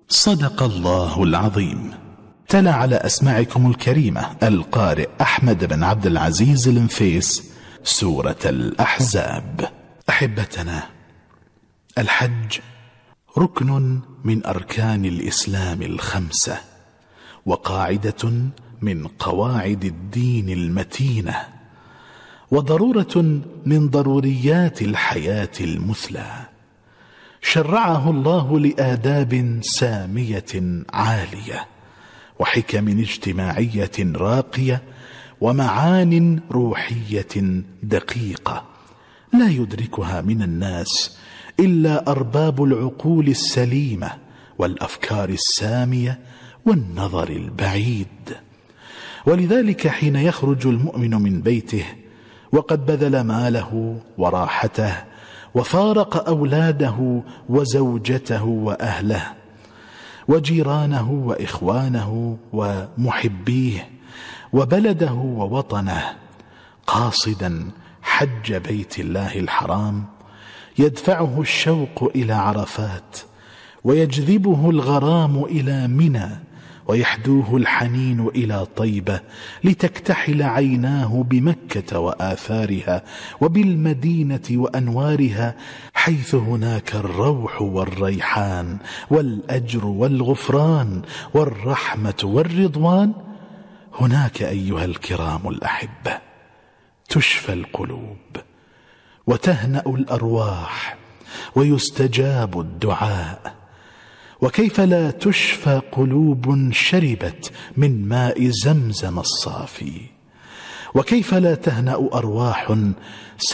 صدق الله العظيم. تلا على أسماعكم الكريمة القارئ أحمد بن عبد العزيز النفيس سورة الأحزاب. أحبتنا، الحج ركن من أركان الإسلام الخمسة، وقاعدة من قواعد الدين المتينة، وضرورة من ضروريات الحياة المثلى. شرعه الله لآداب سامية عالية، وحكم اجتماعية راقية، ومعان روحية دقيقة لا يدركها من الناس إلا أرباب العقول السليمة والأفكار السامية والنظر البعيد. ولذلك حين يخرج المؤمن من بيته وقد بذل ماله وراحته وفارق أولاده وزوجته وأهله وجيرانه وإخوانه ومحبيه وبلده ووطنه، قاصدا حج بيت الله الحرام، يدفعه الشوق إلى عرفات، ويجذبه الغرام إلى منى، ويحدوه الحنين إلى طيبة، لتكتحل عيناه بمكة وآثارها وبالمدينة وأنوارها، حيث هناك الروح والريحان والأجر والغفران والرحمة والرضوان. هناك أيها الكرام الأحبة تشفى القلوب وتهنأ الأرواح ويستجاب الدعاء. وكيف لا تشفى قلوب شربت من ماء زمزم الصافي؟ وكيف لا تهنأ أرواح